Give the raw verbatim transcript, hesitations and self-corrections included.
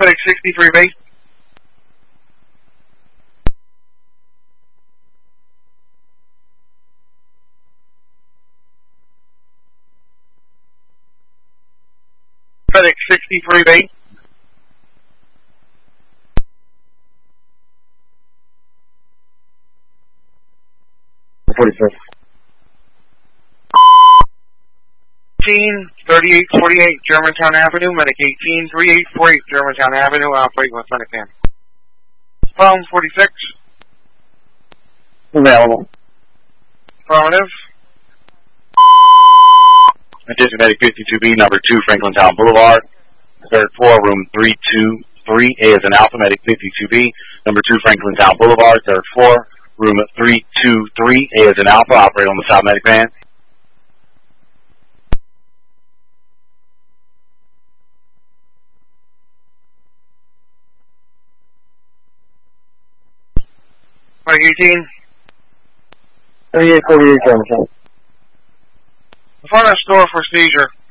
FedEx sixty-three B. FedEx sixty-three B. forty-six. eighteen thirty-eight forty-eight Germantown Avenue, Medic eighteen thirty-eight forty-eight Germantown Avenue, operate with Medic van. Phone forty-six. Available. Affirmative. Attention Medic fifty-two B, number two, Franklintown Boulevard. Third floor, room three two three. A is an Alpha, Medic fifty-two B, number two, Franklintown Boulevard. Third floor, room three two three. A is an Alpha, operate on the South Medic van. eighteen. thirty-eight forty-eight Germantown. The front of the store for seizure.